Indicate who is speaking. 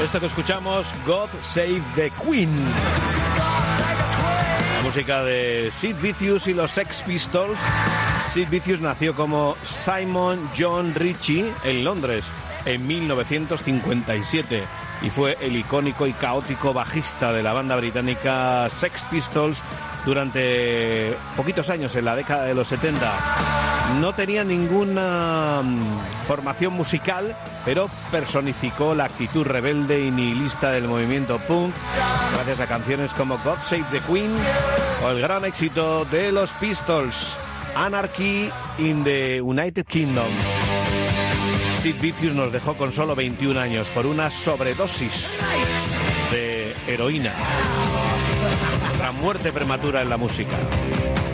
Speaker 1: Esto que escuchamos, God Save the Queen. La música de Sid Vicious y los Sex Pistols. Sid Vicious nació como Simon John Ritchie en Londres en 1957 y fue el icónico y caótico bajista de la banda británica Sex Pistols durante poquitos años, en la década de los 70. No tenía ninguna formación musical, pero personificó la actitud rebelde y nihilista del movimiento punk gracias a canciones como God Save the Queen o el gran éxito de los Pistols, Anarchy in the United Kingdom. Sid Vicious nos dejó con solo 21 años por una sobredosis de heroína. La muerte prematura en la música.